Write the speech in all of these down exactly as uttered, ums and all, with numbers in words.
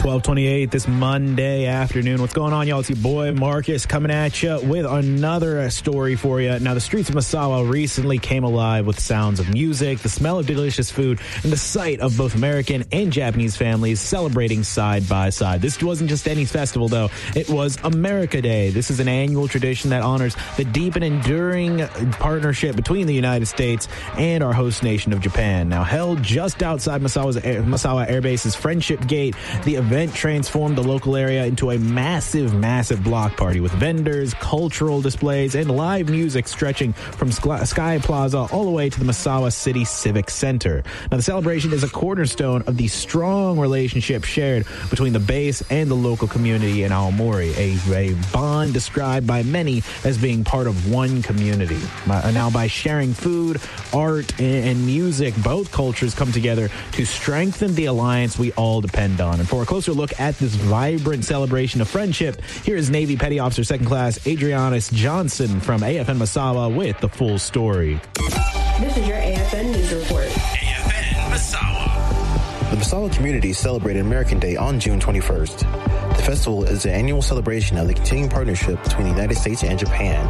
twelve twenty-eight this Monday afternoon. What's going on, y'all? It's your boy Marcus coming at you with another story for you. Now, the streets of Massawa recently came alive with sounds of music, the smell of delicious food, and the sight of both American and Japanese families celebrating side by side. This wasn't just any festival, though. It was America Day. This is an annual tradition that honors the deep and enduring partnership between the United States and our host nation of Japan. Now, held just outside Massawa's Air, Massawa Air Base's Friendship Gate, the event transformed the local area into a massive, massive block party with vendors, cultural displays, and live music stretching from Sky Plaza all the way to the Massawa City Civic Center. Now, the celebration is a cornerstone of the strong relationship shared between the base and the local community in Aomori, a, a bond described by many as being part of one community. Now, by sharing food, art, and, and music, both cultures come together to strengthen the alliance we all depend on. And for a closer look at this vibrant celebration of friendship, here is Navy Petty Officer Second Class Adrianus Johnson from A F N Massawa with the full story. This is your A F N News Report. A F N Massawa. The Massawa community celebrated American Day on June twenty-first. The festival is an annual celebration of the continuing partnership between the United States and Japan.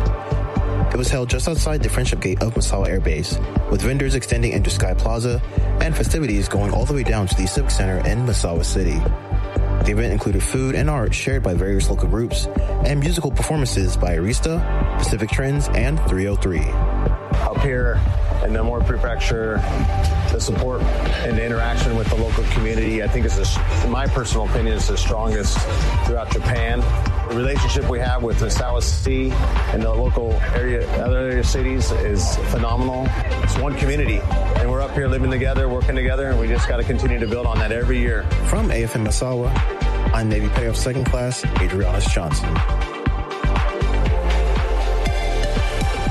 It was held just outside the Friendship Gate of Massawa Air Base, with vendors extending into Sky Plaza and festivities going all the way down to the Civic Center in Massawa City. The event included food and art shared by various local groups and musical performances by Arista, Pacific Trends, and three oh three. Up here in the Aomori Prefecture, the support and the interaction with the local community, I think is, the, in my personal opinion, is the strongest throughout Japan. The relationship we have with Massawa City and the local area, other area cities is phenomenal. It's one community, and we're up here living together, working together, and we just got to continue to build on that every year. From A F N Massawa, I'm Navy Petty Officer Second Class Adrianus Johnson.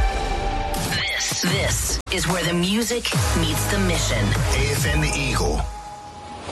This, this is where the music meets the mission. A F N The Eagle.